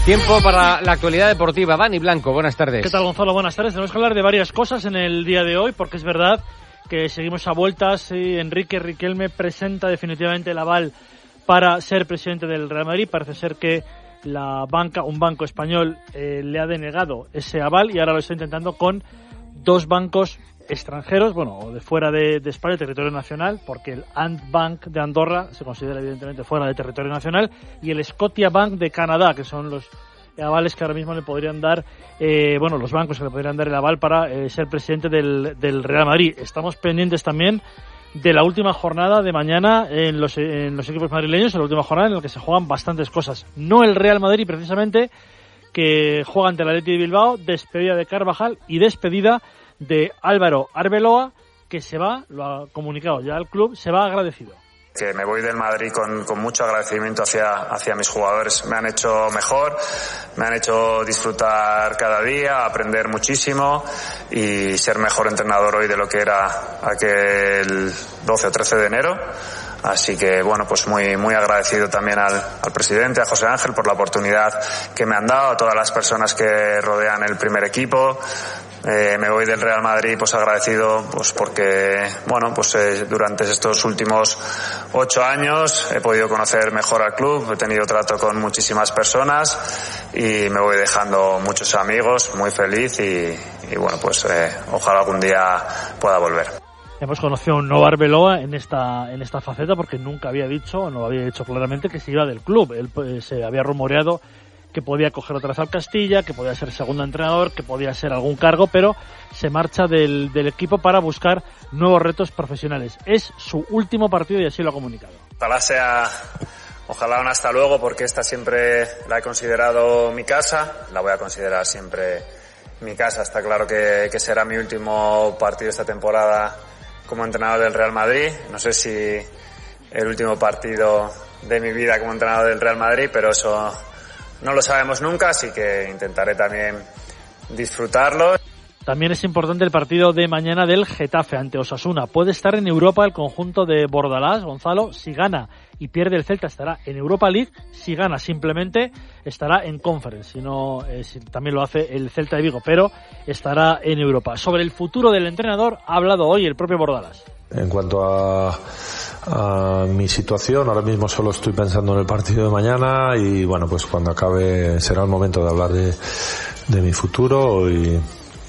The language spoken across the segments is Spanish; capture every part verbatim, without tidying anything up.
Tiempo para la actualidad deportiva. Dani Blanco, buenas tardes. ¿Qué tal, Gonzalo? Buenas tardes. Tenemos que hablar de varias cosas en el día de hoy, porque es verdad que seguimos a vueltas y Enrique Riquelme presenta definitivamente el aval para ser presidente del Real Madrid. Parece ser que la banca, un banco español eh, le ha denegado ese aval y ahora lo está intentando con dos bancos extranjeros, bueno, o de fuera de, de España, territorio nacional, porque el Ant Bank de Andorra se considera evidentemente fuera de territorio nacional, y el Scotia Bank de Canadá, que son los avales que ahora mismo le podrían dar, eh, bueno, los bancos que le podrían dar el aval para eh, ser presidente del, del Real Madrid. Estamos pendientes también de la última jornada de mañana en los, en los equipos madrileños, en la última jornada en la que se juegan bastantes cosas. No el Real Madrid, precisamente, que juega ante el Athletic de Bilbao, despedida de Carvajal y despedida de Álvaro Arbeloa, que se va, lo ha comunicado ya el club, se va agradecido. Que me voy del Madrid con, con mucho agradecimiento hacia, hacia mis jugadores. Me han hecho mejor, me han hecho disfrutar cada día, aprender muchísimo y ser mejor entrenador hoy de lo que era aquel doce o trece de enero. Así que, bueno, pues muy muy agradecido también al, al presidente, a José Ángel, por la oportunidad que me han dado, a todas las personas que rodean el primer equipo. Eh, me voy del Real Madrid pues agradecido pues porque bueno pues eh, durante estos últimos ocho años he podido conocer mejor al club, he tenido trato con muchísimas personas y me voy dejando muchos amigos, muy feliz y, y bueno pues eh, ojalá algún día pueda volver. Hemos conocido a un nuevo Arbeloa en esta en esta faceta porque nunca había dicho, no lo había dicho claramente, que se iba del club. Él pues, se había rumoreado que podía coger otra vez al Castilla, que podía ser segundo entrenador, que podía ser algún cargo, pero se marcha del, del equipo para buscar nuevos retos profesionales. Es su último partido y así lo ha comunicado. Ojalá sea, ojalá un hasta luego, porque esta siempre la he considerado mi casa, la voy a considerar siempre mi casa. Está claro que, que será mi último partido esta temporada como entrenador del Real Madrid. No sé si el último partido de mi vida como entrenador del Real Madrid, pero eso no lo sabemos nunca, así que intentaré también disfrutarlo. También es importante el partido de mañana del Getafe ante Osasuna. Puede estar en Europa el conjunto de Bordalás, Gonzalo. Si gana y pierde el Celta estará en Europa League. Si gana simplemente estará en Conference. Si no, eh, si también lo hace el Celta de Vigo, pero estará en Europa. Sobre el futuro del entrenador ha hablado hoy el propio Bordalás. En cuanto a, a mi situación, ahora mismo solo estoy pensando en el partido de mañana y bueno, pues cuando acabe será el momento de hablar de, de mi futuro y,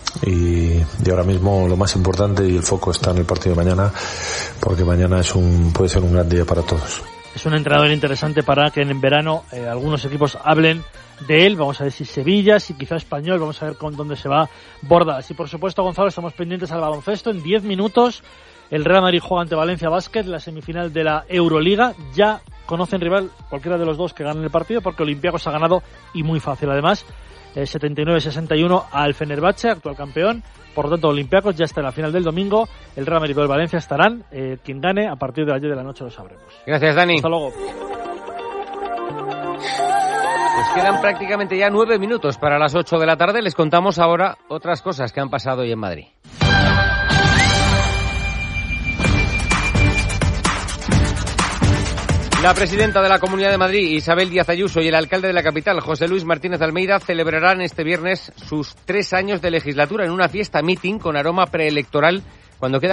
y, y ahora mismo lo más importante y el foco está en el partido de mañana, porque mañana es un puede ser un gran día para todos. Es un entrenador interesante para que en verano eh, algunos equipos hablen de él. Vamos a ver si Sevilla, si quizá Español, vamos a ver con dónde se va Bordalás. Y por supuesto, Gonzalo, estamos pendientes al baloncesto. En diez minutos el Real Madrid juega ante Valencia Basket, la semifinal de la Euroliga. Ya conocen rival cualquiera de los dos que ganen el partido, porque Olympiacos ha ganado y muy fácil además, eh, setenta y nueve sesenta y uno al Fenerbahce, actual campeón. Por lo tanto, Olympiacos ya está en la final del domingo. El Real Madrid y el Valencia estarán. Eh, quien gane a partir de las diez de la noche lo sabremos. Gracias, Dani. Hasta luego. Pues quedan prácticamente ya nueve minutos para las ocho de la tarde. Les contamos ahora otras cosas que han pasado hoy en Madrid. La presidenta de la Comunidad de Madrid, Isabel Díaz Ayuso, y el alcalde de la capital, José Luis Martínez Almeida, celebrarán este viernes sus tres años de legislatura en una fiesta meeting con aroma preelectoral cuando queda